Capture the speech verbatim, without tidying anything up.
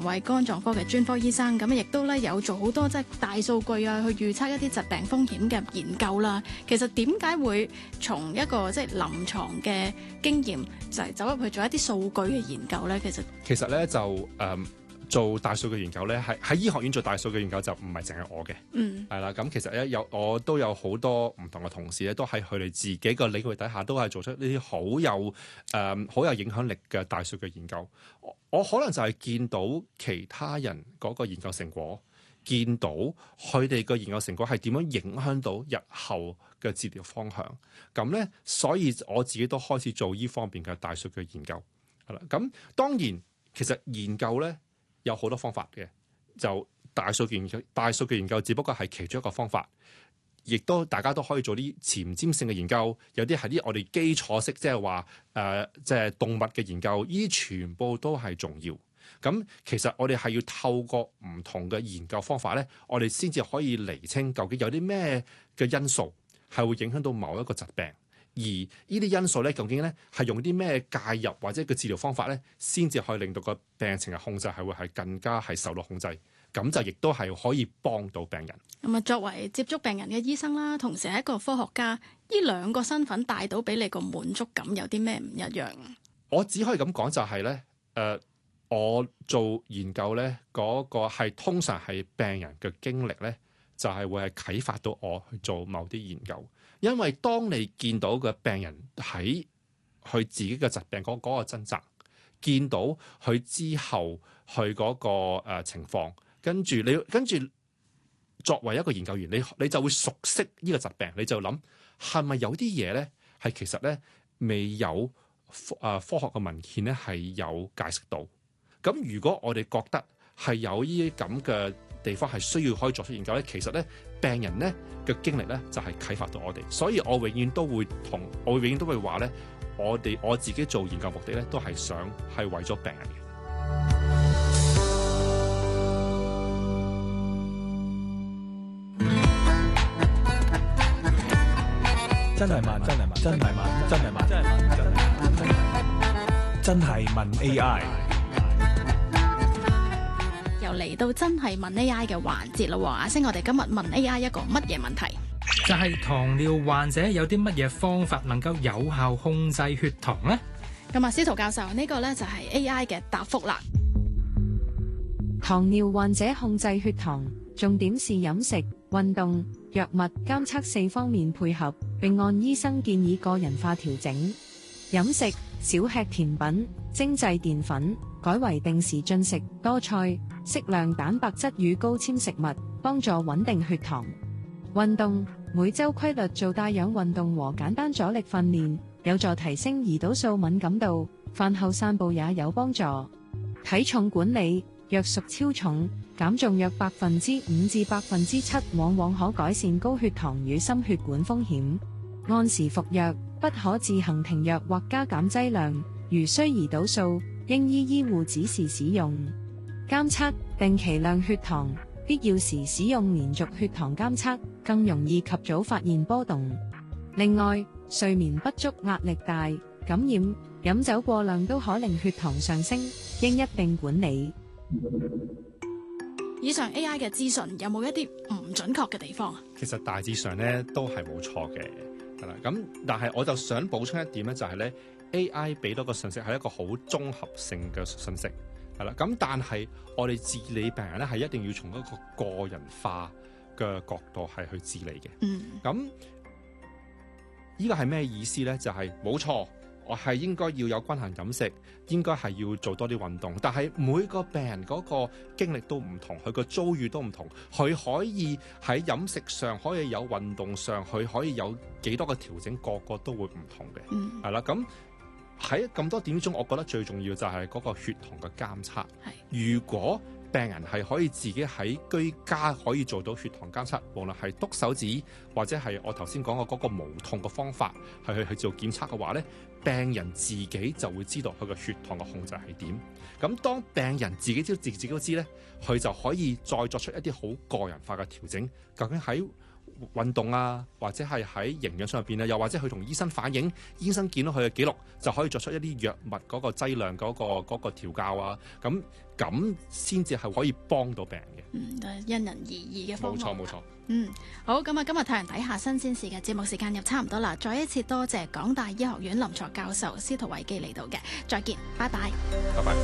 胃肝臟科嘅專科醫生，咁亦都咧有做好多即係大數據啊，去預測一啲疾病風險嘅研究啦。其實點解會從一個即係臨床嘅經驗就係走入去做一啲數據嘅研究咧？其實其實咧就誒。嗯做大數據研究咧，喺喺醫學院做大數據研究就唔係淨係我嘅， 嗯， 係啦。咁其實咧有我都有好多唔同嘅同事咧，都喺佢哋自己個領域底下，都係做出呢啲好有誒好、呃、有影響力嘅大數據研究。我我可能就係見到其他人嗰個研究成果，見到佢哋個研究成果係點樣影響到日後嘅治療方向。咁咧，所以我自己都開始做呢方面嘅大數據研究。係啦，咁當然其實研究咧。有好多方法嘅，就大數據研究，大數據研究只不過係其中一個方法，亦都大家都可以做啲前瞻性嘅研究，有啲係啲我哋基礎式，即係話誒，即係動物嘅研究，呢啲全部都係重要。咁其實我哋係要透過唔同嘅研究方法咧，我哋先至可以釐清究竟有啲咩嘅因素係會影響到某一個疾病。而呢啲因素咧，究竟咧係用啲咩介入或者個治療方法咧，先至可以令到個病情嘅控制係會係更加係受到控制，咁就亦都係可以幫到病人。 咁啊，作為接觸病人嘅醫生啦，同時係一個科學家，呢兩個身份帶到俾你個滿足感有啲咩唔一樣？ 我只可以咁講就係、是、咧，誒、呃，我做研究咧嗰、那個係通常係病人嘅經歷咧，就係、是、會係啟發到我去做某啲研究。因為當你見到個病人喺佢自己嘅疾病嗰嗰個掙扎，見到佢之後佢嗰個誒情況，跟住你跟住作為一個研究員，你你就會熟悉呢個疾病，你就諗係咪有啲嘢咧係其實咧未有誒科學嘅文獻咧係有解釋到。咁如果我哋覺得係有呢啲咁嘅地方係需要可以作出研究咧，其實咧病人咧嘅經歷咧就係啟發到我哋，所以我永遠都會同我永遠都會話咧，我哋我自己做研究目的咧都係想係為咗病人嘅。 真係問，真係問，真係問，真係問，真係問，真係真係問 A I。 又嚟到真係問 A I 嘅環節啦喎，阿星，我哋今日問 A I 一個乜嘢問題？ 就係糖尿患者有啲乜嘢方法能夠有效控制血糖呢？ 咁啊，司徒教授，呢個呢就係 A I 嘅答覆啦。 糖尿患者控制血糖，重點是飲食、運動、藥物監測四方面配合，並按醫生建議個人化調整。飲食少吃甜品、精製澱粉，改為定時進食多菜、適量蛋白質與高纖食物，幫助穩定血糖。運動每週規律做帶氧運動和簡單阻力訓練，有助提升胰島素敏感度。飯後散步也有幫助。體重管理，若屬超重，減重約百分之五至百分之七，往往可改善高血糖與心血管風險。按時服藥，不可自行停藥或加減劑量。如需胰島素，應依醫護指示使用。監測定期量血糖，必要時使用連續血糖監測，更容易及早發現波動。另外，睡眠不足、壓力大、感染、飲酒過量都可令血糖上升，應一併管理。 以上 A I 嘅資訊有冇一啲唔準確嘅地方啊？ 其實大致上咧都係冇錯嘅，係啦。咁但係我就想補充一點咧，就係咧 A I 俾到個信息係一個好綜合性嘅信息，係啦。咁但係我哋治理病人咧係一定要從一個個人化嘅角度係去治理嘅。 嗯。 咁呢個係咩意思咧？就係冇錯。我係應該要有均衡飲食，應該係要做多啲運動。但係每個病人嗰個經歷都唔同，佢個遭遇都唔同。佢可以喺飲食上，可以有運動上，佢可以有幾多個調整，個個都會唔同嘅。嗯，係啦。咁喺咁多點中，我覺得最重要就係嗰個血糖嘅監測。係，如果病人係可以自己喺居家可以做到血糖監測，無論係篤手指或者係我頭先講嘅嗰個無痛嘅方法，係去去做檢測嘅話咧，病人自己就會知道佢個血糖嘅控制係點。咁當病人自己知自己都知咧，佢就可以再作出一啲好個人化嘅調整。究竟喺運動啊，或者係喺營養上入邊咧，又或者佢同醫生反映，醫生見到佢嘅記錄，就可以作出一啲藥物嗰個劑量嗰、嗰個嗰、嗰個調校啊，咁咁先至係可以幫到病人嘅。 嗯，都係因人而異嘅方案。 冇錯冇錯。 嗯，好，咁啊，今日太陽底下新鮮事嘅節目時間又差唔多啦，再一次多謝港大醫學院臨牀教授司徒偉基嚟到嘅，再見，拜拜。 拜拜。